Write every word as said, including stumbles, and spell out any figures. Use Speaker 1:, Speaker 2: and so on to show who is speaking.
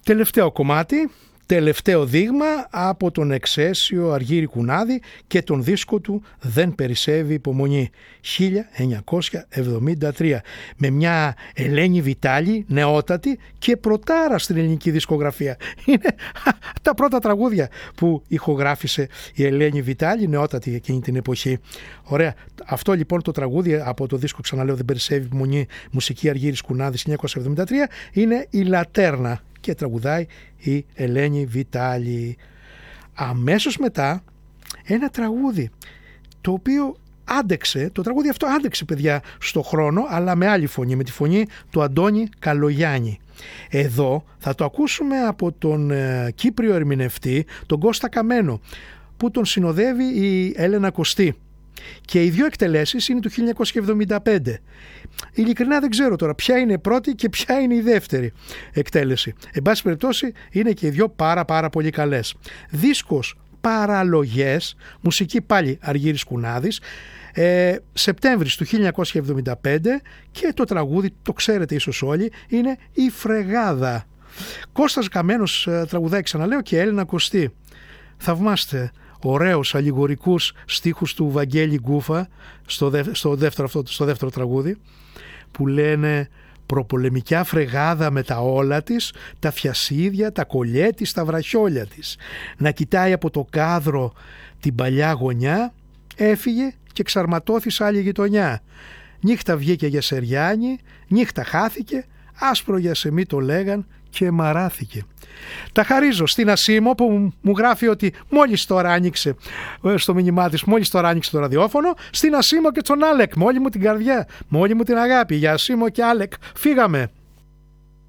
Speaker 1: Τελευταίο κομμάτι, τελευταίο δείγμα από τον εξαίσιο Αργύρη Κουνάδη και τον δίσκο του «Δεν περισσεύει υπομονή» χίλια εννιακόσια εβδομήντα τρία, με μια Ελένη Βιτάλη νεότατη και πρωτάρα στην ελληνική δισκογραφία. Είναι τα πρώτα τραγούδια που ηχογράφησε η Ελένη Βιτάλη, νεότατη εκείνη την εποχή. Ωραία. Αυτό λοιπόν το τραγούδι από το δίσκο, ξαναλέω, «Δεν περισσεύει υπομονή», μουσική Αργύρης Κουνάδης χίλια εννιακόσια εβδομήντα τρία, είναι η Λατέρνα και τραγουδάει η Ελένη Βιτάλη. Αμέσως μετά ένα τραγούδι το οποίο άντεξε, το τραγούδι αυτό άντεξε, παιδιά, στο χρόνο, αλλά με άλλη φωνή, με τη φωνή του Αντώνη Καλογιάννη. Εδώ θα το ακούσουμε από τον ε, Κύπριο ερμηνευτή, τον Κώστα Καμένο, που τον συνοδεύει η Έλενα Κωστή. Και οι δύο εκτελέσεις είναι του χίλια εννιακόσια εβδομήντα πέντε. Ειλικρινά δεν ξέρω τώρα ποια είναι η πρώτη και ποια είναι η δεύτερη εκτέλεση. Εν πάση περιπτώσει είναι και οι δύο πάρα πάρα πολύ καλές. Δίσκος Παραλογές, μουσική πάλι Αργύρης Κουνάδης, ε, Σεπτέμβρης του χίλια εννιακόσια εβδομήντα πέντε, και το τραγούδι, το ξέρετε ίσως όλοι, είναι «Η Φρεγάδα». Κώστας Καμένος ε, τραγουδάει, ξαναλέω, και Έλενα Κωστή. Θαυμάστε ωραίους αλληγορικούς στίχους του Βαγγέλη Γκούφα στο, δε, στο, δεύτερο, αυτό, στο δεύτερο τραγούδι, που λένε «Προπολεμικιά φρεγάδα με τα όλα της, τα φιασίδια, τα κολλιέ της, τα βραχιόλια της. Να κοιτάει από το κάδρο την παλιά γωνιά, έφυγε και ξαρματώθη σε άλλη γειτονιά. Νύχτα βγήκε για Σεριάνι, νύχτα χάθηκε, άσπρο για σεμί το λέγαν και μαράθηκε». Τα χαρίζω στην Ασίμο που μου γράφει ότι μόλις τώρα άνοιξε στο μήνυμά της, μόλις τώρα άνοιξε το ραδιόφωνο, στην Ασίμο και τον Άλεκ, με όλη μου την καρδιά, με όλη μου την αγάπη. Για Ασίμο και Άλεκ φύγαμε.